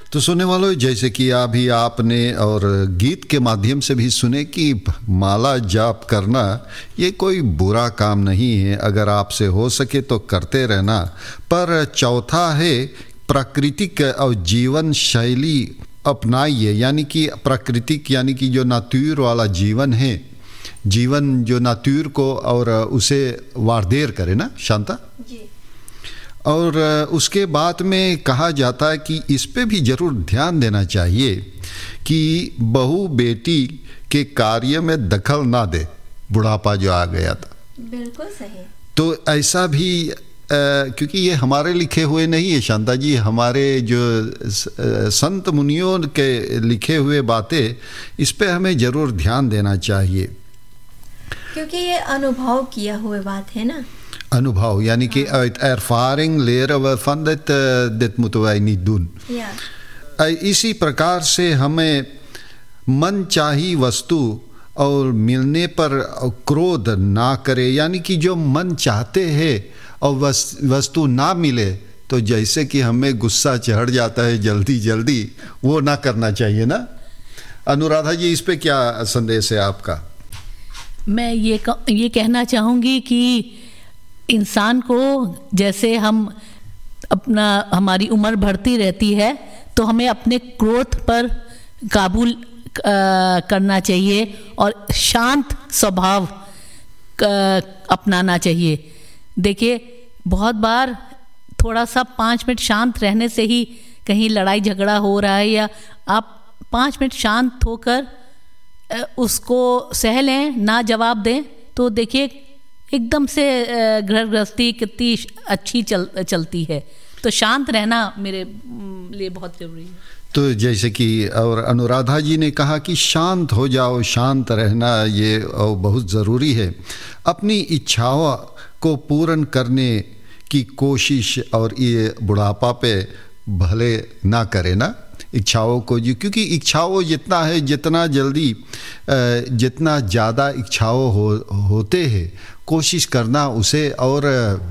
तो सुनने वालों, जैसे कि अभी आपने और गीत के माध्यम से भी सुने कि माला जाप करना ये कोई बुरा काम नहीं है, अगर आपसे हो सके तो करते रहना। पर चौथा है प्राकृतिक और जीवन शैली अपनाइए, यानी कि प्राकृतिक यानी कि जो नातुर वाला जीवन है, जीवन जो नातुर को और उसे वारदेर करे ना शांता जी। और उसके बाद में कहा जाता है कि इस पे भी ज़रूर ध्यान देना चाहिए कि बहू बेटी के कार्य में दखल ना दे, बुढ़ापा जो आ गया था। बिल्कुल सही। तो ऐसा भी क्योंकि ये हमारे लिखे हुए नहीं है शांता जी, हमारे जो संत मुनियों के लिखे हुए बातें, इस पे हमें ज़रूर ध्यान देना चाहिए, क्योंकि ये अनुभव किया हुए बात है ना। अनुभव यानी कि uit ervaring leren we van dit moeten wij niet doen। इसी प्रकार से हमें मन चाही वस्तु और मिलने पर क्रोध ना करे, यानी कि जो मन चाहते हैं और वस्तु ना मिले तो जैसे कि हमें गुस्सा चढ़ जाता है जल्दी जल्दी, वो ना करना चाहिए ना। अनुराधा जी, इस पे क्या संदेश है आपका? मैं ये कहना चाहूँगी कि इंसान को जैसे हमारी उम्र बढ़ती रहती है तो हमें अपने क्रोध पर काबू करना चाहिए और शांत स्वभाव अपनाना चाहिए। देखिए, बहुत बार थोड़ा सा 5 मिनट शांत रहने से ही कहीं लड़ाई झगड़ा हो रहा है, या आप 5 मिनट शांत होकर उसको सह लें, ना जवाब दें, तो देखिए एकदम से घर गृहस्थी कितनी अच्छी चलती है। तो शांत रहना मेरे लिए बहुत ज़रूरी है। तो जैसे कि और अनुराधा जी ने कहा कि शांत हो जाओ, शांत रहना ये बहुत ज़रूरी है। अपनी इच्छाओं को पूर्ण करने की कोशिश, और ये बुढ़ापा पे भले ना करे ना इच्छाओं को जी, क्योंकि इच्छाओं जितना है, जितना जल्दी जितना ज़्यादा इच्छाओं होते हैं, कोशिश करना उसे, और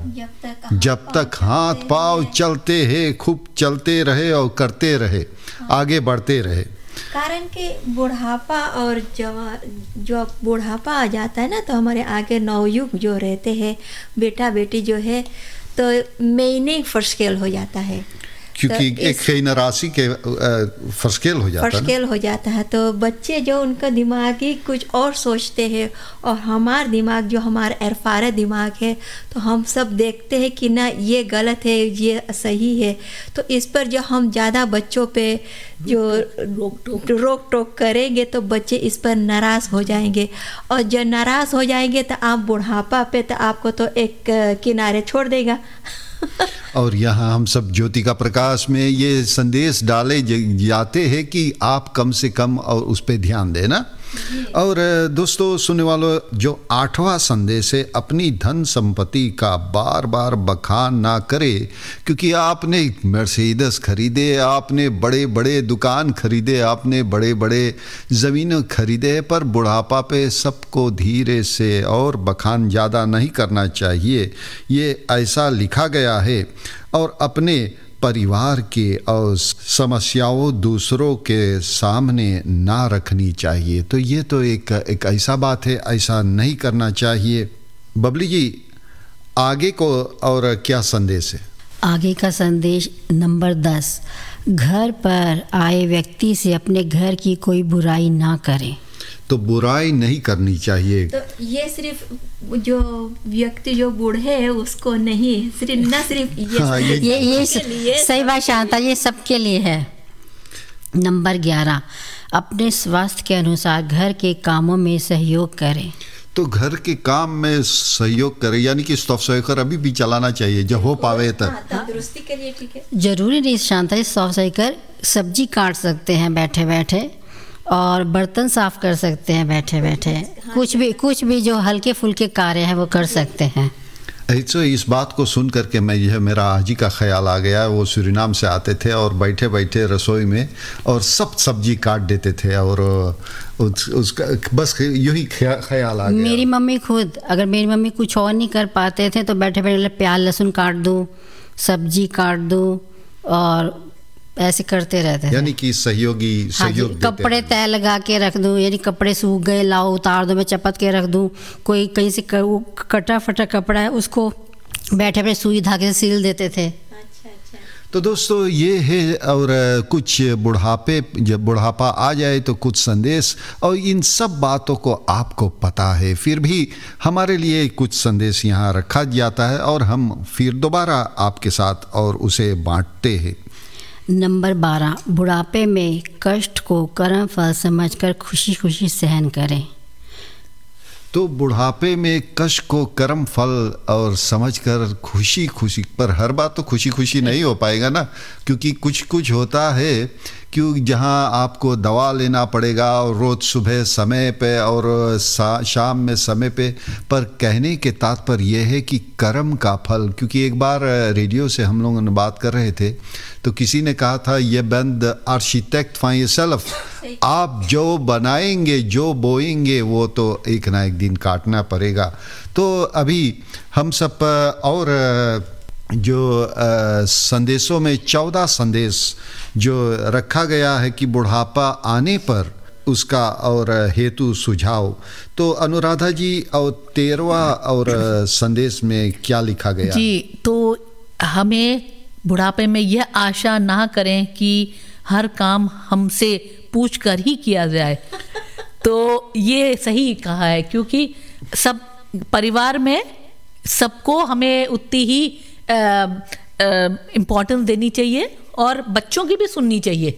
जब तक हाथ पाँव चलते हैं खूब चलते रहे और करते रहे, आगे बढ़ते रहे। कारण कि बुढ़ापा और जो बुढ़ापा आ जाता है ना, तो हमारे आगे नवयुग जो रहते हैं, बेटा बेटी जो है, तो महीने फर्स्केल हो जाता है, क्योंकि एक राशि के फर्स्केल हो जाता है। तो बच्चे जो उनका दिमागी कुछ और सोचते हैं, और हमारा दिमाग जो हमारा एरफारा दिमाग है, तो हम सब देखते हैं कि ना ये गलत है, ये सही है। तो इस पर जो हम ज़्यादा बच्चों पे जो रोक टोक करेंगे तो बच्चे इस पर नाराज़ हो जाएंगे, और जब नाराज़ हो जाएंगे तो आप बुढ़ापा पे तो आपको तो एक किनारे छोड़ देगा। और यहाँ हम सब ज्योति का प्रकाश में ये संदेश डाले जाते हैं कि आप कम से कम और उस पर ध्यान देना। और दोस्तों सुनने वालों, जो 8वां संदेश है, अपनी धन संपत्ति का बार बार बखान ना करे, क्योंकि आपने मर्सिडीज खरीदे, आपने बड़े बड़े दुकान खरीदे, आपने बड़े बड़े ज़मीन खरीदे, पर बुढ़ापा पे सबको धीरे से और बखान ज़्यादा नहीं करना चाहिए, ये ऐसा लिखा गया है। और अपने परिवार के और समस्याओं दूसरों के सामने ना रखनी चाहिए। तो ये तो एक ऐसा बात है, ऐसा नहीं करना चाहिए। बबली जी, आगे को और क्या संदेश है? आगे का संदेश नंबर 10, घर पर आए व्यक्ति से अपने घर की कोई बुराई ना करें। तो बुराई नहीं करनी चाहिए। तो ये सिर्फ जो व्यक्ति जो बूढ़े है उसको नहीं, सिर्फ ये सही बात शांता, ये सबके लिए है। नंबर 11, अपने स्वास्थ्य के अनुसार घर के कामों में सहयोग करें। तो घर के काम में सहयोग करें, यानी कि सॉफ्टवेयर अभी भी चलाना चाहिए जब हो पावे तब। तंदुरुस्ती के लिए ठीक है, जरूरी नहीं शांता जी, सॉफ्टवेयर सब्जी काट सकते हैं बैठे बैठे, और बर्तन साफ कर सकते हैं बैठे बैठे, कुछ भी जो हल्के फुल्के कार्य हैं वो कर सकते हैं। ऐसे इस बात को सुन करके मैं यह मेरा आजी का ख्याल आ गया। वो सूरीनाम से आते थे और बैठे बैठे रसोई में और सब सब्जी काट देते थे, और उसका बस यही ख्याल आ गया। मेरी मम्मी खुद, अगर मेरी मम्मी कुछ और नहीं कर पाते थे तो बैठे बैठे प्याज लहसुन काट दूँ, सब्जी काट दूँ, और ऐसे करते रहते हैं। यानी कि सहयोग कपड़े तय लगा के रख दूँ, यानी कपड़े सूख गए, लाओ उतार दो, मैं चपत के रख दूँ। कोई कहीं से कटा फटा कपड़ा है उसको बैठे बैठे सुई धागे से सिल देते थे। तो दोस्तों ये है, और कुछ जब बुढ़ापा आ जाए तो कुछ संदेश, और इन सब बातों को आपको पता है, फिर भी हमारे लिए कुछ संदेश यहाँ रखा जाता है और हम फिर दोबारा आपके साथ और उसे बांटते हैं। नंबर 12, बुढ़ापे में कष्ट को कर्म फल समझकर खुशी खुशी सहन करें। तो बुढ़ापे में कष्ट को कर्म फल और समझकर खुशी खुशी, पर हर बात तो खुशी खुशी नहीं हो पाएगा ना, क्योंकि कुछ कुछ होता है क्यों जहाँ आपको दवा लेना पड़ेगा और रोज़ सुबह समय पे और शाम में समय पे। पर कहने के तात्पर्य यह है कि कर्म का फल, क्योंकि एक बार रेडियो से हम लोगों ने बात कर रहे थे तो किसी ने कहा था ये बंद आर्किटेक्ट फॉर योरसेल्फ, आप जो बनाएंगे जो बोएंगे वो तो एक ना एक दिन काटना पड़ेगा। तो अभी हम सब और जो संदेशों में 14 संदेश जो रखा गया है कि बुढ़ापा आने पर उसका और हेतु सुझाव, तो अनुराधा जी और 13वां और संदेश में क्या लिखा गया जी? तो हमें बुढ़ापे में यह आशा ना करें कि हर काम हमसे पूछ कर ही किया जाए। तो ये सही कहा है, क्योंकि सब परिवार में सबको हमें उतनी ही इम्पोर्टेंस देनी चाहिए और बच्चों की भी सुननी चाहिए।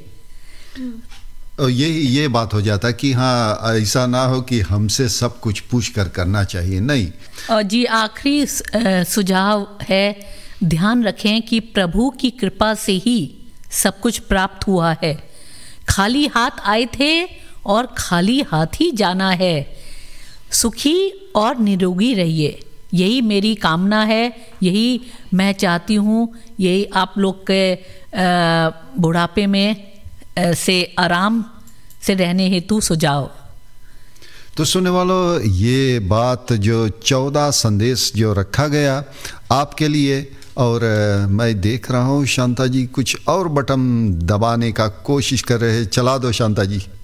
ये बात हो जाता कि हाँ ऐसा ना हो कि हमसे सब कुछ पूछ कर करना चाहिए, नहीं। और जी आखिरी सुझाव है, ध्यान रखें कि प्रभु की कृपा से ही सब कुछ प्राप्त हुआ है। खाली हाथ आए थे और खाली हाथ ही जाना है। सुखी और निरोगी रहिए, यही मेरी कामना है, यही मैं चाहती हूँ, यही आप लोग के बुढ़ापे में से आराम से रहने हेतु सुझाव। तो सुनने वालों, ये बात जो 14 संदेश जो रखा गया आपके लिए, और मैं देख रहा हूँ शांता जी कुछ और बटन दबाने का कोशिश कर रहे हैं। चला दो शांता जी।